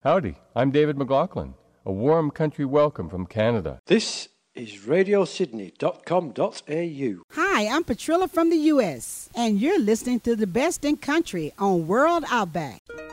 Howdy, I'm David McLaughlin. A warm country welcome from Canada. This is radiosydney.com.au. Hi, I'm Patrilla from the U.S., and you're listening to the best in country on World Outback.